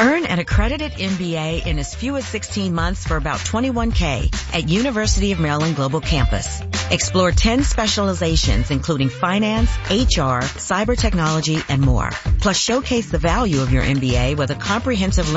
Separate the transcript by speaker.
Speaker 1: Earn an accredited MBA in as few as 16 months for about $21K at University of Maryland Global Campus. Explore 10 specializations including finance, HR, cyber technology, and more. Plus showcase the value of your MBA with a comprehensive